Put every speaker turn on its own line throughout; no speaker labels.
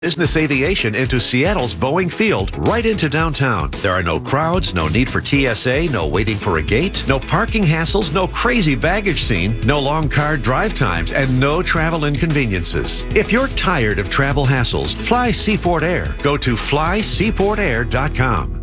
Business aviation into Seattle's Boeing Field, right into downtown. There are no crowds, no need for TSA, no waiting for a gate, no parking hassles, no crazy baggage scene, no long car drive times, and no travel inconveniences. If you're tired of travel hassles, fly Seaport Air. Go to flyseaportair.com.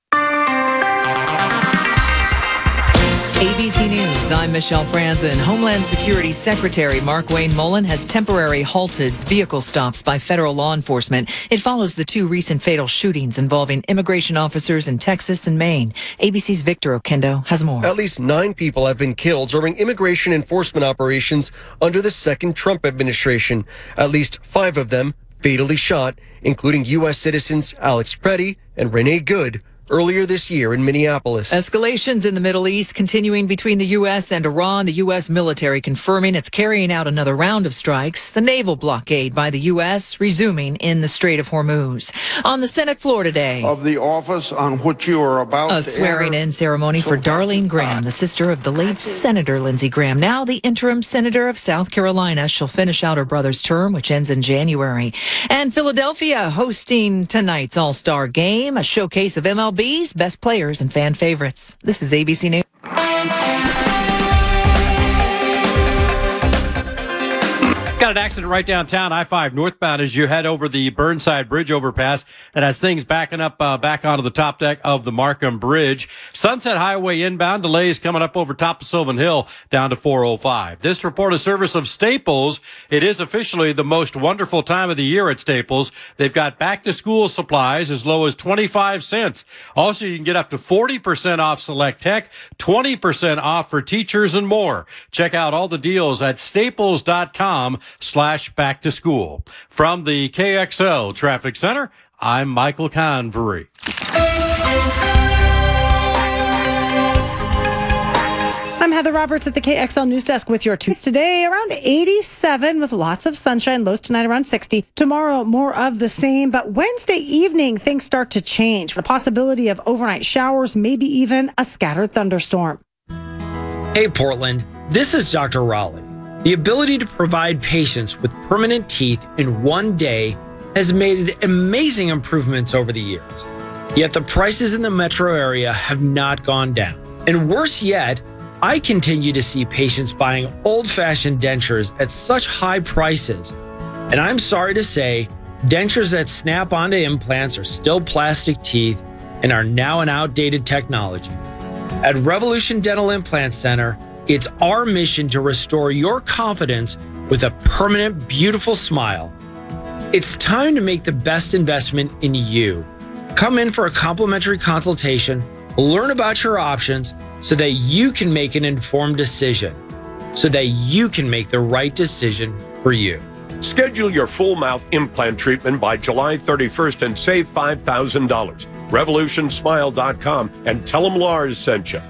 ABC News, I'm Michelle Franzen. Homeland Security Secretary Mark Wayne Mullen has temporarily halted vehicle stops by federal law enforcement. It follows the two recent fatal shootings involving immigration officers in Texas and Maine. ABC's Victor Okendo has more.
At least 9 people have been killed during immigration enforcement operations under the second Trump administration. At least 5 of them fatally shot, including U.S. citizens Alex Preddy and Renee Good, earlier this year in Minneapolis.
Escalations in the Middle East continuing between the U.S. and Iran. The U.S. military confirming it's carrying out another round of strikes. The naval blockade by the U.S. resuming in the Strait of Hormuz. On the Senate floor today,
of the office on which you are about
a swearing-in ceremony for Darlene Graham, the sister of the late Senator Lindsey Graham, now the interim senator of South Carolina. She'll finish out her brother's term, which ends in January. And Philadelphia hosting tonight's All-Star Game, a showcase of MLB's best players and fan favorites. This is ABC News.
Got an accident right downtown I-5 northbound as you head over the Burnside Bridge overpass that has things backing up back onto the top deck of the Markham Bridge. Sunset Highway inbound delays coming up over top of Sylvan Hill down to 405. This report of service of Staples. It is officially the most wonderful time of the year at Staples. They've got back to school supplies as low as 25 cents. Also, you can get up to 40% off select tech, 20% off for teachers and more. Check out all the deals at staples.com/back to school. From the KXL Traffic Center, I'm Michael Convery.
I'm Heather Roberts at the KXL News Desk with your tweets today. Around 87 with lots of sunshine, lows tonight around 60. Tomorrow, more of the same, but Wednesday evening, things start to change. The possibility of overnight showers, maybe even a scattered thunderstorm.
Hey, Portland, this is Dr. Raleigh. The ability to provide patients with permanent teeth in one day has made amazing improvements over the years. Yet the prices in the metro area have not gone down. And worse yet, I continue to see patients buying old-fashioned dentures at such high prices. And I'm sorry to say, dentures that snap onto implants are still plastic teeth and are now an outdated technology. At Revolution Dental Implant Center, it's our mission to restore your confidence with a permanent, beautiful smile. It's time to make the best investment in you. Come in for a complimentary consultation, learn about your options so that you can make an informed decision, so that you can make the right decision for you.
Schedule your full mouth implant treatment by July 31st and save $5,000. RevolutionSmile.com and tell them Lars sent you.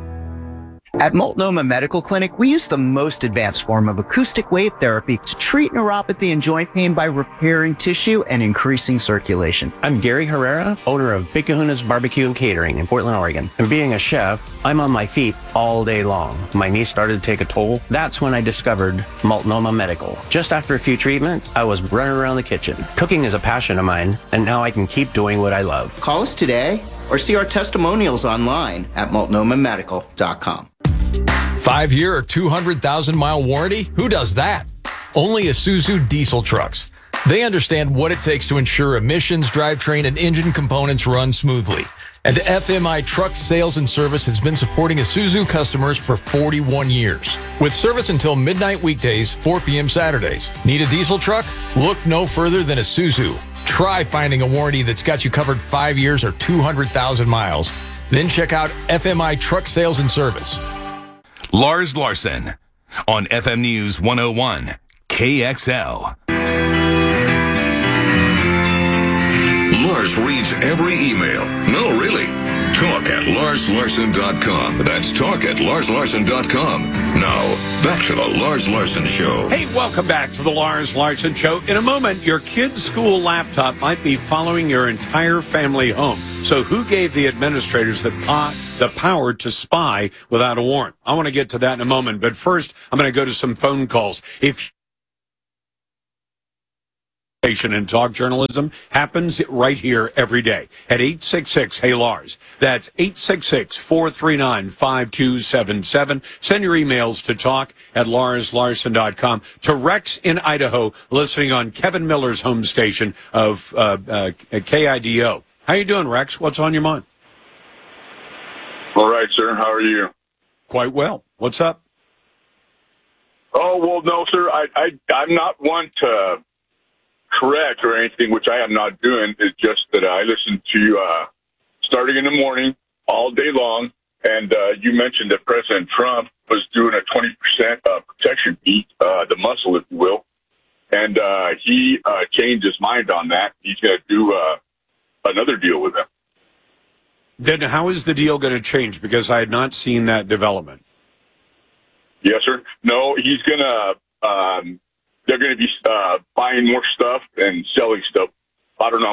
At Multnomah Medical Clinic, we use the most advanced form of acoustic wave therapy to treat neuropathy and joint pain by repairing tissue and increasing circulation.
I'm Gary Herrera, owner of Big Kahuna's Barbecue and Catering in Portland, Oregon. And being a chef, I'm on my feet all day long. My knee started to take a toll. That's when I discovered Multnomah Medical. Just after a few treatments, I was running around the kitchen. Cooking is a passion of mine, and now I can keep doing what I love.
Call us today or see our testimonials online at multnomahmedical.com.
5-year or 200,000-mile warranty? Who does that? Only Isuzu diesel trucks. They understand what it takes to ensure emissions, drivetrain, and engine components run smoothly. And FMI Truck Sales and Service has been supporting Isuzu customers for 41 years. With service until midnight weekdays, 4 p.m. Saturdays. Need a diesel truck? Look no further than Isuzu. Try finding a warranty that's got you covered 5 years or 200,000 miles. Then check out FMI Truck Sales and Service.
Lars Larson on FM News 101 KXL.
Lars reads every email. No, really. Talk at LarsLarson.com. That's talk at LarsLarson.com. Now, back to the Lars Larson Show.
Hey, welcome back to the Lars Larson Show. In a moment, your kid's school laptop might be following your entire family home. So who gave the administrators the power to spy without a warrant? I want to get to that in a moment. But first, I'm going to go to some phone calls. If and talk journalism happens right here every day at 866-HEY-LARS. That's 866-439-5277. Send your emails to talk@LarsLarson.com. To Rex in Idaho, listening on Kevin Miller's home station of KIDO. How you doing, Rex? What's on your mind?
All right, sir. How are you?
Quite well. What's up?
Oh, well, no, sir. I'm not one to correct or anything, which I am not doing. It's just that I listen to you starting in the morning all day long, and you mentioned that President Trump was doing a 20% protection fee, the muscle, if you will, and he changed his mind on that. He's going to do another deal with them.
Then how is the deal going to change? Because I had not seen that development.
Yes, sir. No, he's going to they're going to be buying more stuff and selling stuff. I don't know,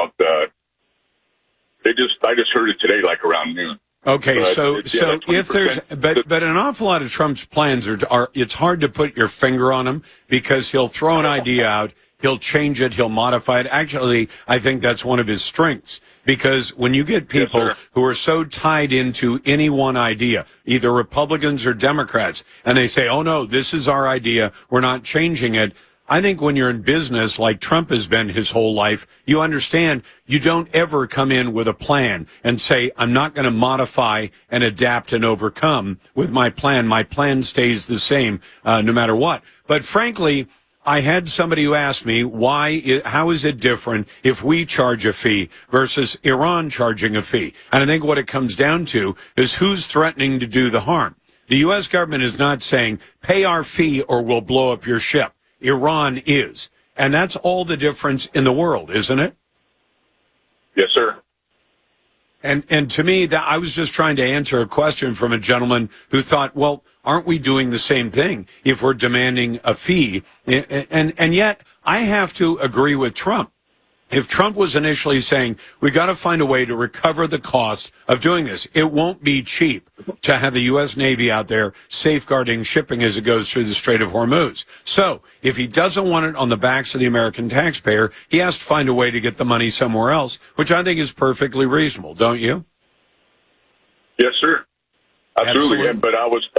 I just heard it today, like around noon.
Okay,
but
so if there's, but an awful lot of Trump's plans are, it's hard to put your finger on them because he'll throw an idea out, he'll change it, he'll modify it. Actually, I think that's one of his strengths. Because when you get people who are so tied into any one idea, either Republicans or Democrats, and they say, oh, no, this is our idea, we're not changing it. I think when you're in business, like Trump has been his whole life, you understand you don't ever come in with a plan and say, I'm not going to modify and adapt and overcome with my plan. My plan stays the same no matter what. But frankly, I had somebody who asked me, how is it different if we charge a fee versus Iran charging a fee? And I think what it comes down to is who's threatening to do the harm. The U.S. government is not saying, pay our fee or we'll blow up your ship. Iran is. And that's all the difference in the world, isn't it?
Yes, sir.
And to me, that I was just trying to answer a question from a gentleman who thought, well, aren't we doing the same thing if we're demanding a fee? And yet I have to agree with Trump. If Trump was initially saying, we got to find a way to recover the cost of doing this, it won't be cheap to have the U.S. Navy out there safeguarding shipping as it goes through the Strait of Hormuz. So if he doesn't want it on the backs of the American taxpayer, he has to find a way to get the money somewhere else, which I think is perfectly reasonable, don't you?
Yes, sir. Absolutely. But I was,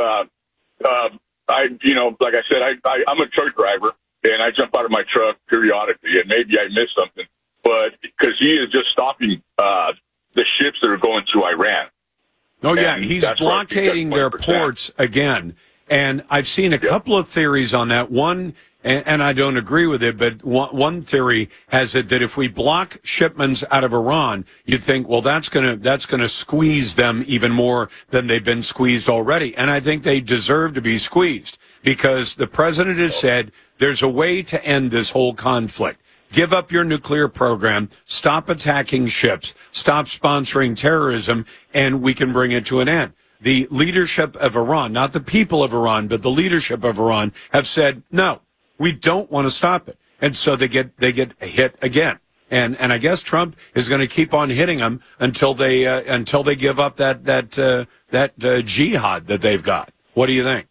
like I said, I'm a truck driver, and I jump out of my truck periodically, and maybe I miss something. But because he is just stopping the ships that are going to Iran.
Oh, yeah, he's blockading their ports again. And I've seen a couple of theories on that. One, and I don't agree with it, but one theory has it that if we block shipments out of Iran, you'd think, well, that's gonna squeeze them even more than they've been squeezed already. And I think they deserve to be squeezed because the president has said there's a way to end this whole conflict. Give up your nuclear program, stop attacking ships, stop sponsoring terrorism, and we can bring it to an end. The leadership of Iran, not the people of Iran, but the leadership of Iran have said, no, we don't want to stop it. And so they get hit again. And I guess Trump is going to keep on hitting them until they give up that jihad that they've got. What do you think?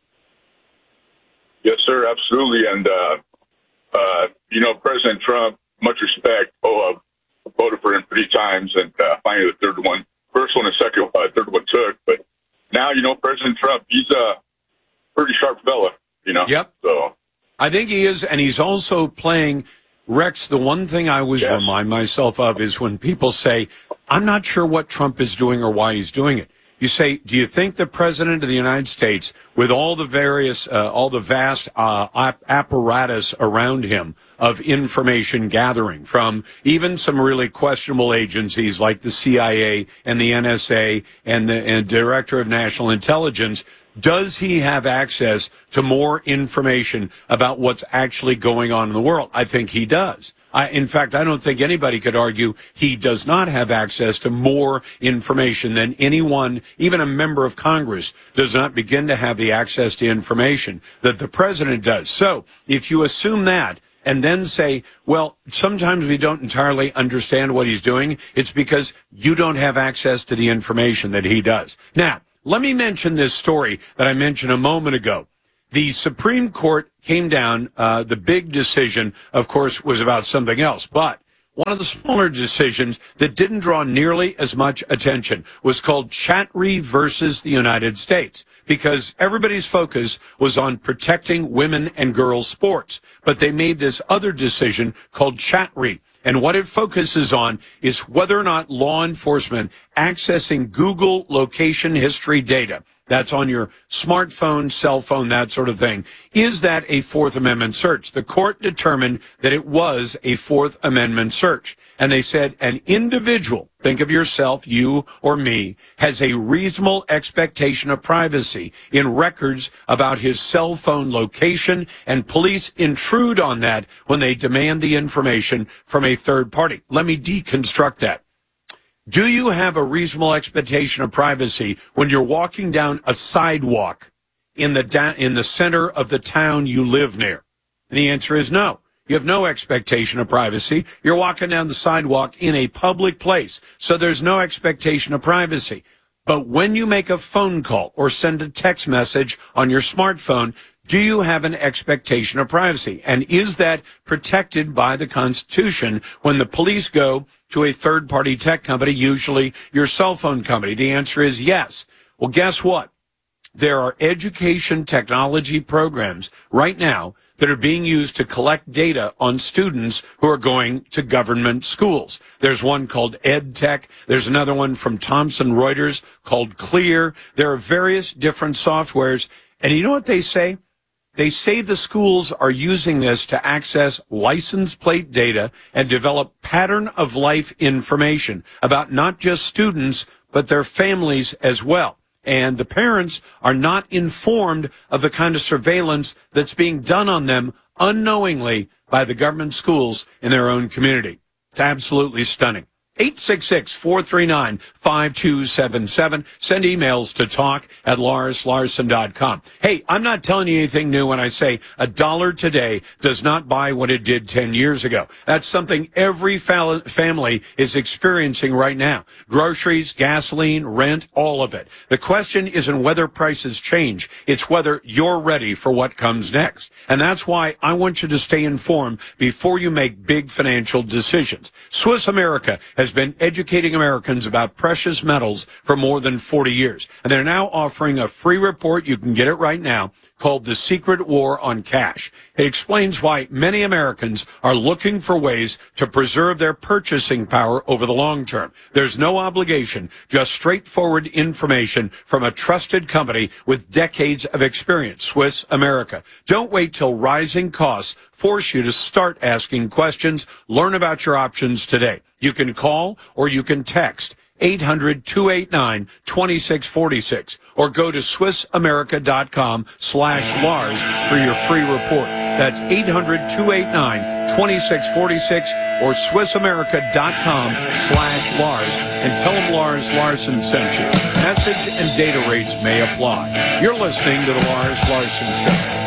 Yes, sir, absolutely. And President Trump, much respect. I voted for him 3 times, and finally the third one, first one and third one took. But now, President Trump, he's a pretty sharp fella,
Yep.
So
I think he is, and he's also playing. Rex, the one thing I always remind myself of is when people say, I'm not sure what Trump is doing or why he's doing it. You say, do you think the president of the United States, with all the vast apparatus around him of information gathering from even some really questionable agencies like the CIA and the NSA and the Director of National Intelligence, does he have access to more information about what's actually going on in the world? I think he does. In fact, I don't think anybody could argue he does not have access to more information than anyone, even a member of Congress, does not begin to have the access to information that the president does. So if you assume that and then say, well, sometimes we don't entirely understand what he's doing, it's because you don't have access to the information that he does. Now, let me mention this story that I mentioned a moment ago. The Supreme Court came down. The big decision, of course, was about something else. But one of the smaller decisions that didn't draw nearly as much attention was called Chatri versus the United States, because everybody's focus was on protecting women and girls' sports. But they made this other decision called Chatri. And what it focuses on is whether or not law enforcement accessing Google location history data, that's on your smartphone, cell phone, that sort of thing, is that a Fourth Amendment search? The court determined that it was a Fourth Amendment search. And they said an individual, think of yourself, you or me, has a reasonable expectation of privacy in records about his cell phone location, and police intrude on that when they demand the information from a third party. Let me deconstruct that. Do you have a reasonable expectation of privacy when you're walking down a sidewalk in the center of the town you live near? And the answer is no. You have no expectation of privacy. You're walking down the sidewalk in a public place, so there's no expectation of privacy. But when you make a phone call or send a text message on your smartphone, do you have an expectation of privacy? And is that protected by the Constitution when the police go to a third-party tech company, usually your cell phone company? The answer is yes. Well, guess what? There are education technology programs right now that are being used to collect data on students who are going to government schools. There's one called EdTech. There's another one from Thomson Reuters called Clear. There are various different softwares. And you know what they say? They say the schools are using this to access license plate data and develop pattern of life information about not just students, but their families as well. And the parents are not informed of the kind of surveillance that's being done on them unknowingly by the government schools in their own community. It's absolutely stunning. 866-439-5277. Send emails to talk@LarsLarson.com. Hey, I'm not telling you anything new when I say $1 today does not buy what it did 10 years ago. That's something every family is experiencing right now. Groceries, gasoline, rent, all of it. The question isn't whether prices change. It's whether you're ready for what comes next. And that's why I want you to stay informed before you make big financial decisions. Swiss America has been educating Americans about precious metals for more than 40 years. And they're now offering a free report. You can get it right now, called The Secret War on Cash. It explains why many Americans are looking for ways to preserve their purchasing power over the long term. There's no obligation, just straightforward information from a trusted company with decades of experience, Swiss America. Don't wait till rising costs force you to start asking questions. Learn about your options today. You can call or you can text 800-289-2646 or go to SwissAmerica.com/Lars for your free report. That's 800-289-2646 or SwissAmerica.com/Lars and tell them Lars Larson sent you. Message and data rates may apply. You're listening to the Lars Larson Show.